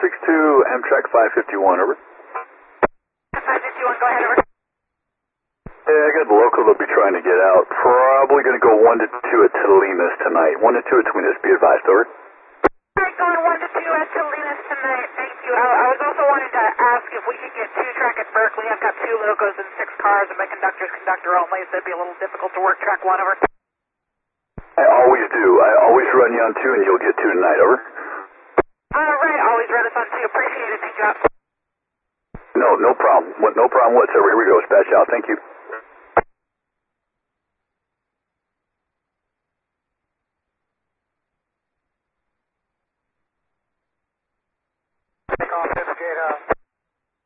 462 Amtrak 551, over. 551, go ahead, over. Yeah, I got the local that'll be trying to get out. Probably going to go 1 to 2 at Tolinas tonight. 1 to 2 at Tolinas, be advised, over. Alright, going 1 to 2 at Tolinas tonight, thank you. I was also wanting to ask if we could get 2 track at Berkeley. I've got 2 locos and 6 cars, and my conductor's conductor only, so it'd be a little difficult to work track 1, over. I always do. I always run you on 2, and you'll get 2 tonight, over. Alright, always run us on 2. Appreciate it, thank you. No problem. No problem whatsoever. Here we go. Dispatch out. Thank you.